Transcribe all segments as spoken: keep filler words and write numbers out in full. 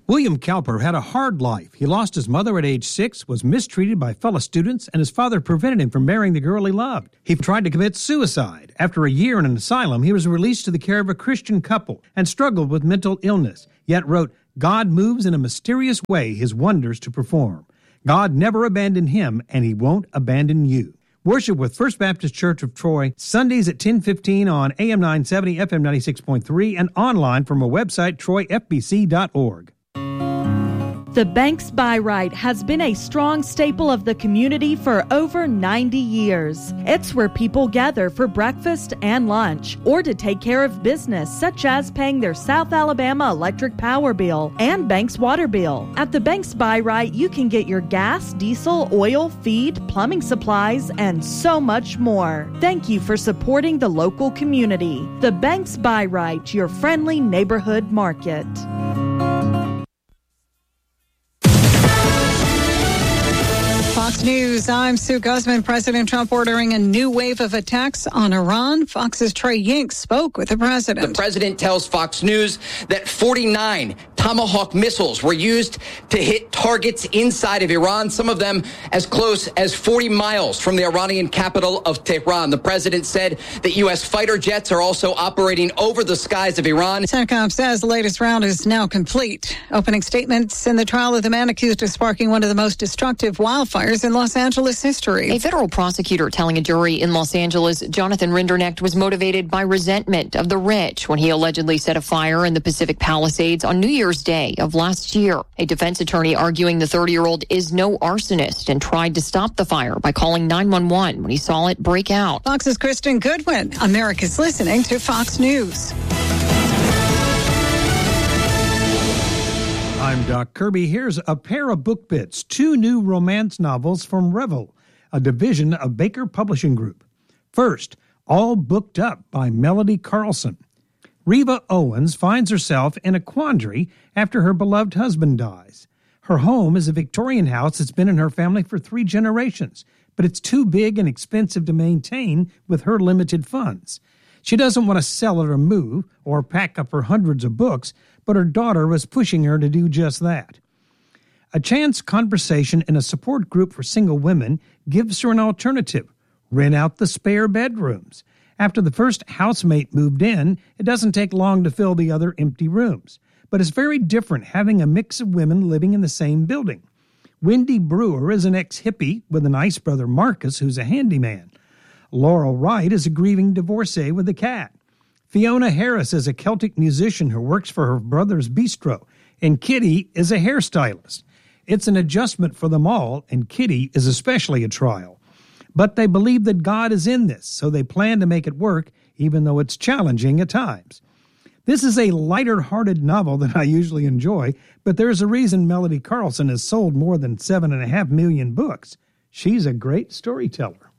William Cowper had a hard life. He lost his mother at age six, was mistreated by fellow students, and his father prevented him from marrying the girl he loved. He tried to commit suicide. After a year in an asylum, he was released to the care of a Christian couple and struggled with mental illness, yet wrote, "God moves in a mysterious way his wonders to perform. God never abandoned him, and he won't abandon you." Worship with First Baptist Church of Troy, Sundays at ten fifteen on A M nine seventy, F M ninety-six point three, and online from our website, troy f b c dot org. The Banks Buy Right has been a strong staple of the community for over ninety years. It's where people gather for breakfast and lunch, or to take care of business such as paying their South Alabama electric power bill and Banks water bill. At the Banks Buy Right, you can get your gas, diesel, oil, feed, plumbing supplies, and so much more. Thank you for supporting the local community. The Banks Buy Right, your friendly neighborhood market. Fox News, I'm Sue Guzman. President Trump ordering a new wave of attacks on Iran. Fox's Trey Yink spoke with the president. The president tells Fox News that forty-nine Tomahawk missiles were used to hit targets inside of Iran, some of them as close as forty miles from the Iranian capital of Tehran. The president said that U S fighter jets are also operating over the skies of Iran. CENTCOM says the latest round is now complete. Opening statements in the trial of the man accused of sparking one of the most destructive wildfires in Los Angeles history. A federal prosecutor telling a jury in Los Angeles Jonathan Rinderknecht was motivated by resentment of the rich when he allegedly set a fire in the Pacific Palisades on New Year's Day of last year. A defense attorney arguing the thirty-year-old is no arsonist and tried to stop the fire by calling nine one one when he saw it break out. Fox's Kristen Goodwin. America's listening to Fox News. I'm Doc Kirby. Here's a pair of book bits, two new romance novels from Revel, a division of Baker Publishing Group. First, All Booked Up by Melody Carlson. Reva Owens finds herself in a quandary after her beloved husband dies. Her home is a Victorian house that's been in her family for three generations, but it's too big and expensive to maintain with her limited funds. She doesn't want to sell it or move or pack up her hundreds of books, but her daughter was pushing her to do just that. A chance conversation in a support group for single women gives her an alternative: rent out the spare bedrooms. After the first housemate moved in, it doesn't take long to fill the other empty rooms. But it's very different having a mix of women living in the same building. Wendy Brewer is an ex-hippie with a nice brother Marcus, who's a handyman. Laurel Wright is a grieving divorcee with a cat. Fiona Harris is a Celtic musician who works for her brother's bistro, and Kitty is a hairstylist. It's an adjustment for them all, and Kitty is especially a trial. But they believe that God is in this, so they plan to make it work, even though it's challenging at times. This is a lighter-hearted novel than I usually enjoy, but there's a reason Melody Carlson has sold more than seven and a half million books. She's a great storyteller.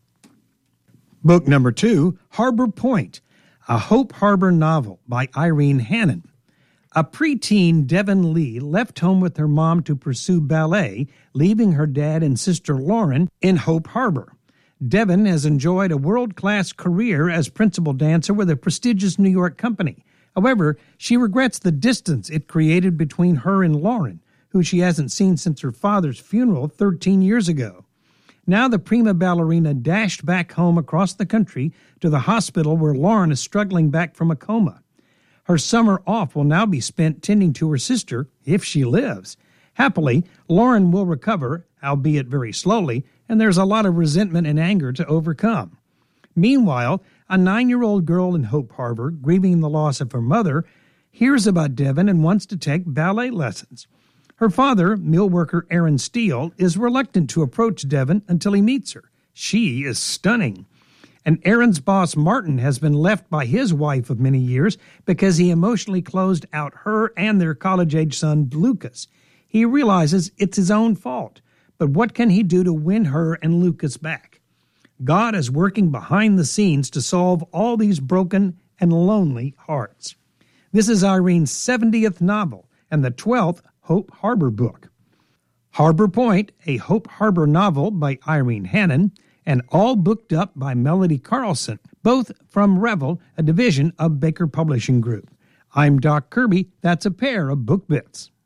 Book number two, Harbor Point, a Hope Harbor novel by Irene Hannon. A preteen Devin Lee left home with her mom to pursue ballet, leaving her dad and sister Lauren in Hope Harbor. Devin has enjoyed a world-class career as principal dancer with a prestigious New York company. However, she regrets the distance it created between her and Lauren, who she hasn't seen since her father's funeral thirteen years ago. Now the prima ballerina dashed back home across the country to the hospital where Lauren is struggling back from a coma. Her summer off will now be spent tending to her sister, if she lives. Happily, Lauren will recover, albeit very slowly, and there's a lot of resentment and anger to overcome. Meanwhile, a nine-year-old girl in Hope Harbor, grieving the loss of her mother, hears about Devin and wants to take ballet lessons. Her father, mill worker Aaron Steele, is reluctant to approach Devin until he meets her. She is stunning. And Aaron's boss, Martin, has been left by his wife of many years because he emotionally closed out her and their college-age son, Lucas. He realizes it's his own fault, but what can he do to win her and Lucas back? God is working behind the scenes to solve all these broken and lonely hearts. This is Irene's seventieth novel and the twelfth Hope Harbor book. Harbor Point, a Hope Harbor novel by Irene Hannon, and All Booked Up by Melody Carlson, both from Revel, a division of Baker Publishing Group. I'm Doc Kirby. That's a pair of book bits.